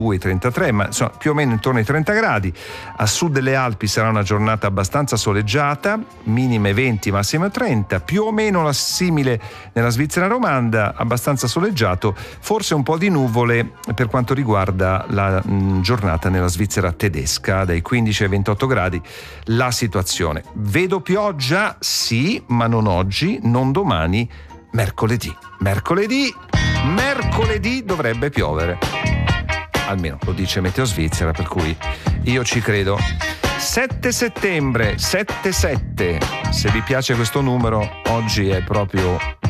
33, ma insomma più o meno intorno ai 30 gradi. A sud delle Alpi sarà una giornata abbastanza soleggiata, minime 20, massime 30, più o meno la simile nella Svizzera romanda, abbastanza soleggiato, forse un po' di nuvole per quanto riguarda la giornata nella Svizzera tedesca, dai 15 ai 28 gradi la situazione. Vedo pioggia? Sì, ma non oggi, non domani, mercoledì dovrebbe piovere. Almeno lo dice Meteo Svizzera, per cui io ci credo. 7 settembre, 77. Se vi piace questo numero, oggi è proprio